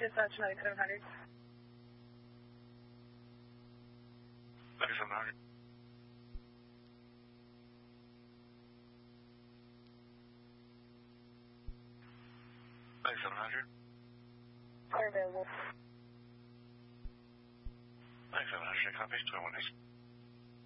Dispatch 9700. 9700. Car available. 9700, copy, 21 days.